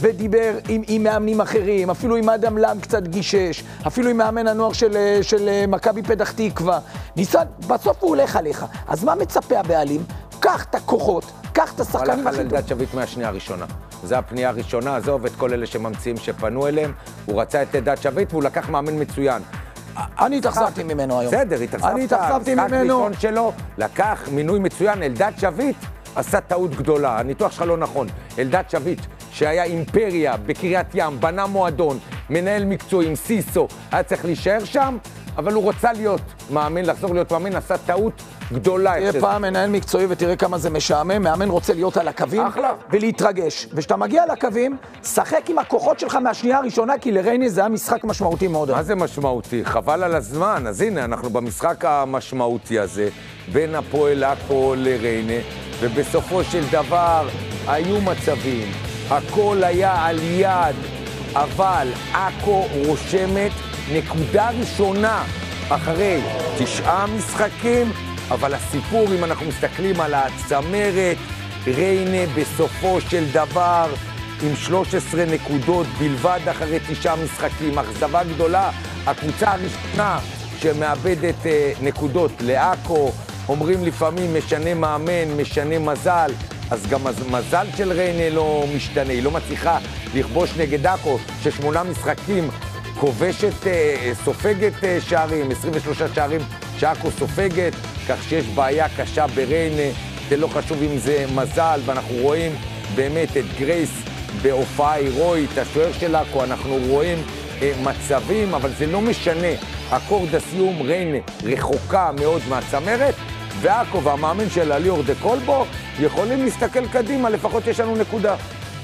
ודיבר עם מאמנים אחרים, אפילו עם אדם לם קצת גישש, אפילו עם מאמן הנוער של מכבי פתח תקווה. ניסן, בסוף הוא הולך עליך. אז מה מצפה הבעלים? קח את הכוחות, קח את השחקנים הכי טוב. אלדד שביט מהשנייה הראשונה. זו הפנייה הראשונה, עזוב את כל אלה שממציאים שפנו אליהם. הוא רצה את אלדד שביט והוא לקח מאמן מצוין. אני התאכזבתי ממנו היום. בסדר, התאכזבתי ממנו. המשחק ראשון שלו לקח מינוי מצוין. אלדד שביט עשה טעות גדולה. הניתוח שלך לא נכון. אלדד שביט, שהיה אימפריה בקריית ים, בנה מועדון, מנהל מקצועי עם סיסו, היה צריך להישאר שם, אבל הוא רוצה להיות מאמן, לחזור להיות מאמן, עשה טעות גדולה. תהיה פעם מנהל מקצועי ותראה כמה זה משעמם, מאמן רוצה להיות על הקווים ולהתרגש. ושאתה מגיע לקווים, שחק עם הכוחות שלך מהשנייה הראשונה, כי לריינה זה היה משחק משמעותי מאוד. מה זה משמעותי? חבל על הזמן. אז הנה, אנחנו במשחק המשמעותי הזה, בין הפועל עכו לריינה, ובסופו של דבר היו מצבים, הכל היה על יד, אבל עכו רושמת נקודה ראשונה אחרי 9 משחקים, אבל הסיפור, אם אנחנו מסתכלים על הצמרת, ריינה בסופו של דבר עם 13 נקודות בלבד אחרי 9 משחקים, אכזבה גדולה. הקבוצה הראשונה שמאבדת נקודות לעכו, אומרים לפעמים משנה מאמן, משנה מזל, אז גם המזל של ריינה לא משתנה, היא לא מצליחה לכבוש נגד עכו, ש8 משחקים כובשת, סופגת שערים, 23 שערים שעכו סופגת, כך שיש בעיה קשה בריינה, זה לא חשוב אם זה מזל, ואנחנו רואים באמת את גרייס בהופעה הירואית, השוער של עכו, אנחנו רואים מצבים, אבל זה לא משנה, אקורד הסיום ריינה רחוקה מאוד מהצמרת, ועכו והמאמן של ליאור דה קולבו יכולים להסתכל קדימה, לפחות יש לנו נקודה.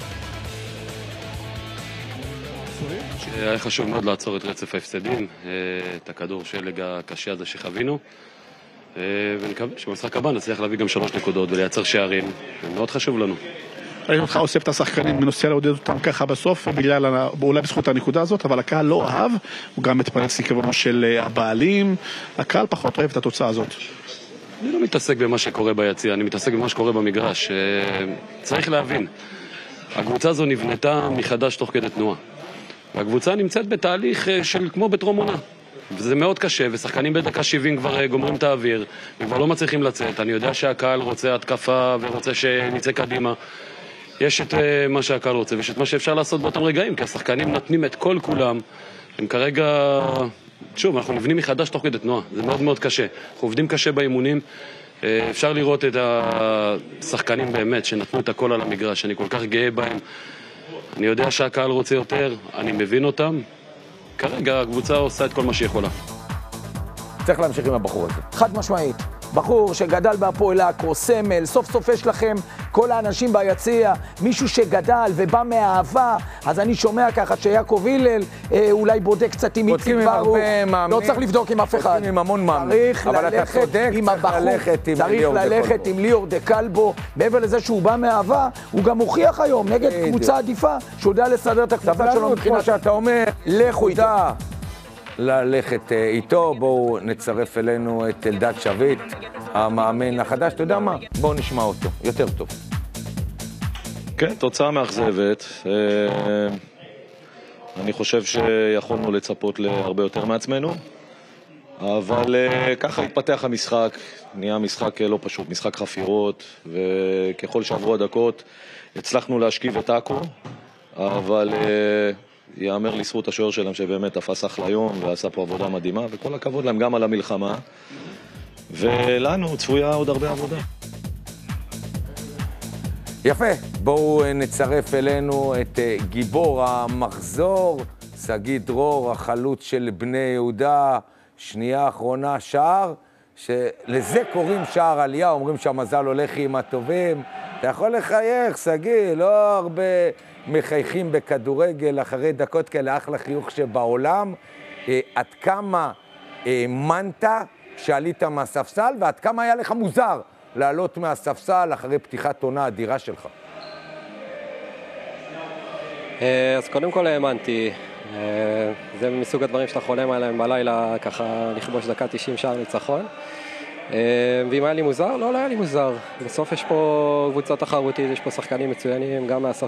היה חשוב מאוד לעצור את רצף ההפסדים, את הכדור שלג הקשה הזה שחווינו, ונקווה שבמשחק הבא נצליח להביא גם 3 נקודות ולייצר שערים, מאוד חשוב לנו. ראינו אותך אוסף את השחקנים, מנסה לעודד אותם ככה בסוף, אולי בזכות הנקודה הזאת, אבל הקהל לא אהב, הוא גם מתפרץ לכיוונו של הבעלים, הקהל פחות אוהב את התוצאה הזאת. אני לא מתעסק במה שקורה ביציע, אני מתעסק במה שקורה במגרש. צריך להבין, הקבוצה הזו נבנתה מחדש תוך כדי תנועה. והקבוצה נמצאת בתהליך של כמו בטרום עונה. וזה מאוד קשה, ושחקנים בדקה 70 כבר גומרים את האוויר, וכבר לא מצליחים לצאת. אני יודע שהקהל רוצה התקפה ורוצה שנצא קדימה. יש את מה שהקהל רוצה, ויש את מה שאפשר לעשות באותם רגעים, כי השחקנים נותנים את כל כולם. הם כרגע... שוב, אנחנו נבנים מחדש תוך כדי תנועה, זה מאוד מאוד קשה. אנחנו עובדים קשה באימונים, אפשר לראות את השחקנים באמת שנתנו את הכל על המגרש, אני כל כך גאה בהם. אני יודע שהקהל רוצה יותר, אני מבין אותם. כרגע הקבוצה עושה את כל מה שיכולה. צריך להמשיך עם הבחור הזה. חד משמעית. בחור שגדל בהפועל עכו, סמל, סוף סוף יש לכם כל האנשים ביציע, מישהו שגדל ובא מהאהבה, אז אני שומע ככה שיעקב הלל אולי בודק קצת עם איציק ברוך, לא צריך לבדוק עם אף אחד. בודקים עם המון מאמנים, אבל אתה צודק, צריך ללכת עם ליאור דה קולבו, מעבר לזה שהוא בא מהאהבה, הוא גם מוכיח היום נגד קבוצה עדיפה, שהוא יודע לסדר את הקבוצה שלו מבחינת... כמו שאתה אומר, לכו איתו. ללכת איתו, בואו נצרף אלינו את אלדד שביט, המאמן החדש, אתה יודע מה? בואו נשמע אותו, יותר טוב. כן, תוצאה מאכזבת. אני חושב שיכולנו לצפות להרבה יותר מעצמנו, אבל ככה התפתח המשחק, נהיה משחק לא פשוט, משחק חפירות, וככל שעברו הדקות הצלחנו להשכיב את עכו, אבל... יאמר לזכות השוער שלהם שבאמת תפס אחלה יום ועשה פה עבודה מדהימה, וכל הכבוד להם גם על המלחמה, ולנו צפויה עוד הרבה עבודה. יפה, בואו נצרף אלינו את גיבור המחזור, שגיא דרור, החלוץ של בני יהודה, שנייה אחרונה שער, שלזה קוראים שער עלייה, אומרים שהמזל הולך עם הטובים. אתה יכול לחייך, שגיא, לא הרבה... מחייכים בכדורגל אחרי דקות כאלה, אחלה חיוך שבעולם. עד כמה האמנת שעלית מהספסל, ועד כמה היה לך מוזר לעלות מהספסל אחרי פתיחת עונה אדירה שלך? אז קודם כל האמנתי. זה מסוג הדברים שאתה חולם עליהם בלילה, ככה לכבוש דקה 90 שער ניצחון. ואם היה לי מוזר? לא היה לי מוזר. בסוף יש פה קבוצה תחרותית, יש פה שחקנים מצוינים, גם מהספסל.